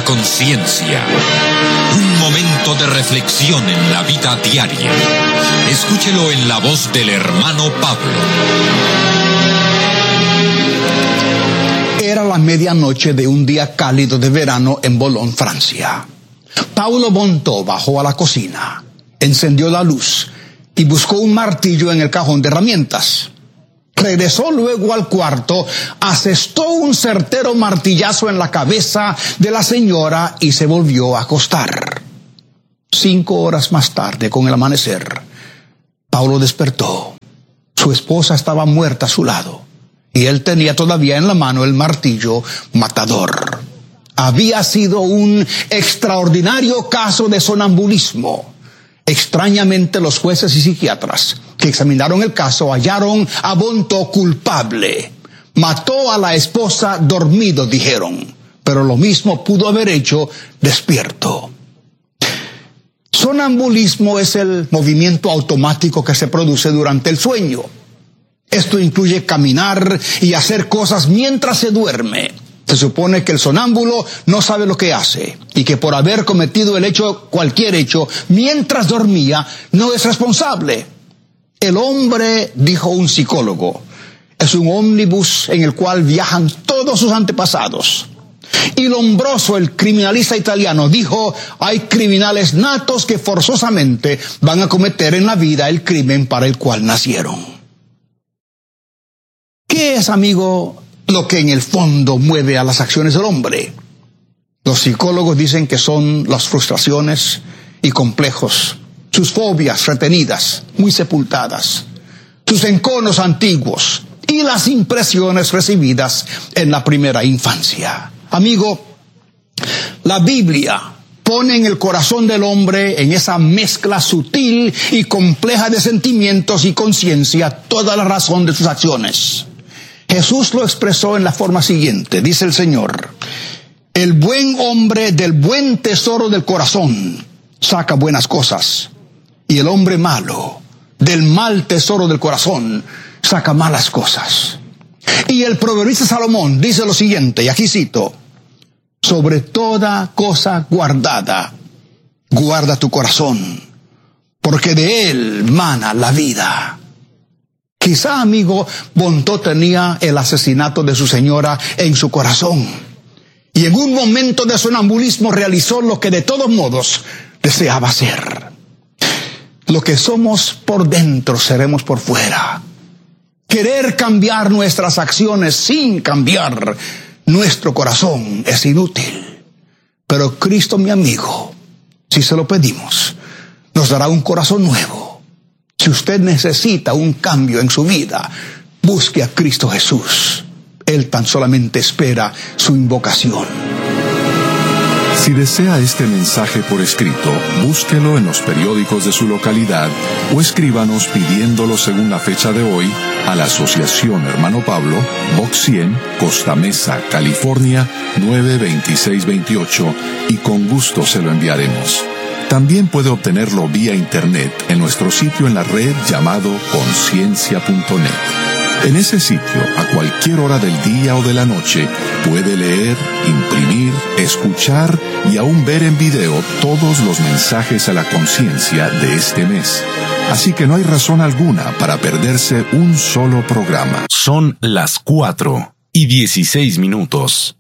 conciencia. Un momento de reflexión en la vida diaria. Escúchelo en la voz del hermano Pablo. Era la medianoche de un día cálido de verano en Boulogne, Francia. Paulo Bonto bajó a la cocina, encendió la luz y buscó un martillo en el cajón de herramientas. Regresó luego al cuarto, asestó un certero martillazo en la cabeza de la señora y se volvió a acostar. 5 horas más tarde, con el amanecer, Paulo despertó. Su esposa estaba muerta a su lado y él tenía todavía en la mano el martillo matador. Había sido un extraordinario caso de sonambulismo. Extrañamente, los jueces y psiquiatras que examinaron el caso hallaron a Bonto culpable. Mató a la esposa dormido, dijeron, pero lo mismo pudo haber hecho despierto. Sonambulismo es el movimiento automático que se produce durante el sueño. Esto incluye caminar y hacer cosas mientras se duerme. Se supone que el sonámbulo no sabe lo que hace y que por haber cometido cualquier hecho mientras dormía, no es responsable. El hombre, dijo un psicólogo, es un ómnibus en el cual viajan todos sus antepasados. Y Lombroso, el criminalista italiano, dijo, hay criminales natos que forzosamente van a cometer en la vida el crimen para el cual nacieron. ¿Qué es, amigo, lo que en el fondo mueve a las acciones del hombre? Los psicólogos dicen que son las frustraciones y complejos, sus fobias retenidas, muy sepultadas, sus enconos antiguos y las impresiones recibidas en la primera infancia. Amigo, la Biblia pone en el corazón del hombre, en esa mezcla sutil y compleja de sentimientos y conciencia, toda la razón de sus acciones. Jesús lo expresó en la forma siguiente, dice el Señor: el buen hombre del buen tesoro del corazón saca buenas cosas, y el hombre malo del mal tesoro del corazón saca malas cosas. Y el proverbista Salomón dice lo siguiente, y aquí cito: sobre toda cosa guardada, guarda tu corazón, porque de él mana la vida. Quizá, amigo, Bonto tenía el asesinato de su señora en su corazón, y en un momento de sonambulismo realizó lo que de todos modos deseaba hacer. Lo que somos por dentro seremos por fuera. Querer cambiar nuestras acciones sin cambiar nuestro corazón es inútil. Pero Cristo, mi amigo, si se lo pedimos, nos dará un corazón nuevo. Si usted necesita un cambio en su vida, busque a Cristo Jesús. Él tan solamente espera su invocación. Si desea este mensaje por escrito, búsquelo en los periódicos de su localidad o escríbanos pidiéndolo según la fecha de hoy a la Asociación Hermano Pablo, Box 100, Costa Mesa, California, 92628, y con gusto se lo enviaremos. También puede obtenerlo vía internet en nuestro sitio en la red llamado conciencia.net. En ese sitio, a cualquier hora del día o de la noche, puede leer, imprimir, escuchar y aún ver en video todos los mensajes a la conciencia de este mes. Así que no hay razón alguna para perderse un solo programa. Son las 4:16.